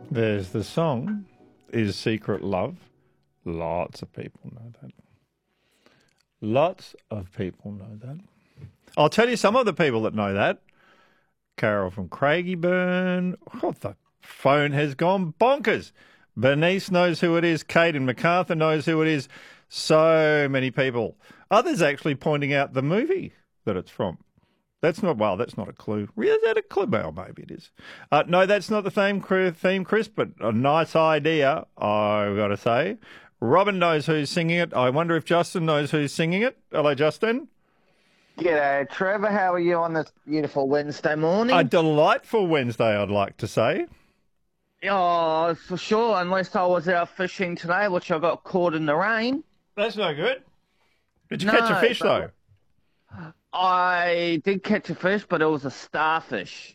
There's the song, Is Secret Love. Lots of people know that. Lots of people know that. I'll tell you some of the people that know that. Carol from Craigieburn. Oh, the phone has gone bonkers. Bernice knows who it is. Kate in MacArthur knows who it is. So many people. Others actually pointing out the movie that it's from. That's not a clue. Is that a clue? Well, maybe it is. No, that's not the theme, Chris, but a nice idea, I've got to say. Robin knows who's singing it. I wonder if Justin knows who's singing it. Hello, Justin. G'day, Trevor. How are you on this beautiful Wednesday morning? A delightful Wednesday, I'd like to say. Oh, for sure, unless I was out fishing today, which I got caught in the rain. That's no good. Did you catch a fish, though? I did catch a fish, but it was a starfish.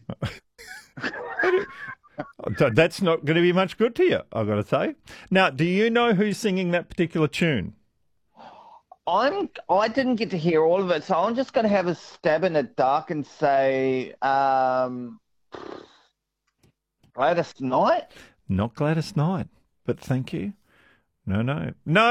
That's not going to be much good to you, I've got to say. Now, do you know who's singing that particular tune? I didn't get to hear all of it, so I'm just going to have a stab in the dark and say Gladys Knight? Not Gladys Knight, but thank you. No.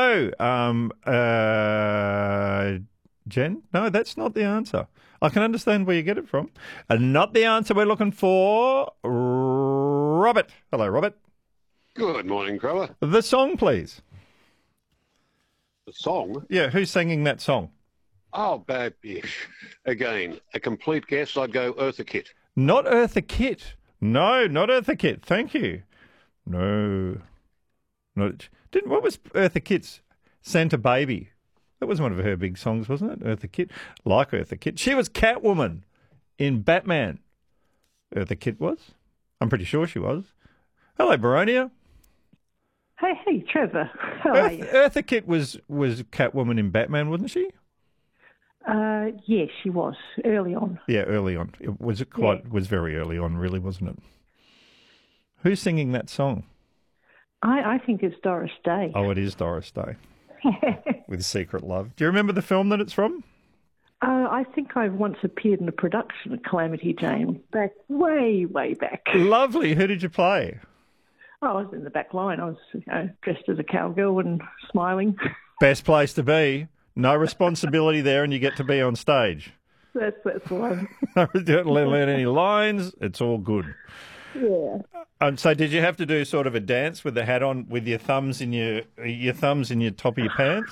Jen? No, that's not the answer. I can understand where you get it from. And not the answer we're looking for. Robert. Hello, Robert. Good morning, Trevor. The song, please. The song? Yeah, who's singing that song? Oh, bad bish. Again, a complete guess, I'd go Eartha Kitt. Not Eartha Kitt. No, not Eartha Kitt. Thank you. No. What was Eartha Kitt's Santa Baby? That was one of her big songs, wasn't it? Eartha Kitt. Like Eartha Kitt. She was Catwoman in Batman. Eartha Kitt was. I'm pretty sure she was. Hello, Baronia. Hey, Trevor. How are you? Eartha Kitt was Catwoman in Batman, wasn't she? Yes, she was, early on. Yeah, early on. It was very early on, really, wasn't it? Who's singing that song? I think it's Doris Day. Oh, it is Doris Day. With Secret Love. Do you remember the film that it's from? I think I once appeared in a production of Calamity Jane back, way back. Lovely. Who did you play? I was in the back line. I was dressed as a cowgirl and smiling. Best place to be. No responsibility there, and you get to be on stage. That's the one. Don't learn any lines. It's all good. Yeah. So did you have to do sort of a dance with the hat on, with your thumbs in your top of your pants?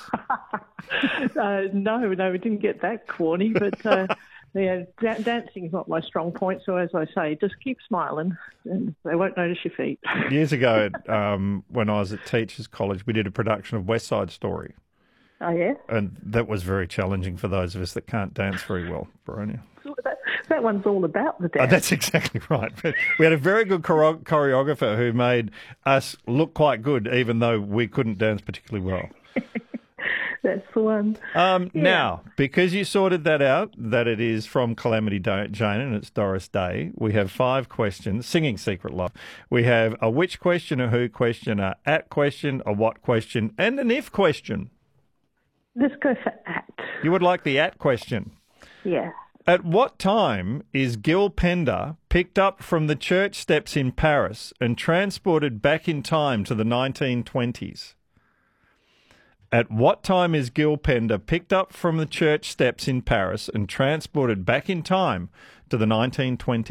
No, we didn't get that corny, but dancing is not my strong point. So as I say, just keep smiling, and they won't notice your feet. Years ago, when I was at Teachers College, we did a production of West Side Story. Oh yeah, and that was very challenging for those of us that can't dance very well, Baronia. That one's all about the dance. Oh, that's exactly right. We had a very good choreographer who made us look quite good, even though we couldn't dance particularly well. That's the one. Now, because you sorted that out, that it is from Calamity Jane and it's Doris Day, we have 5 questions, singing Secret Love. We have a which question, a who question, a at question, a what question, and an if question. Let's go for at. You would like the at question? Yeah. At what time is Gil Pender picked up from the church steps in Paris and transported back in time to the 1920s? At what time is Gil Pender picked up from the church steps in Paris and transported back in time to the 1920s?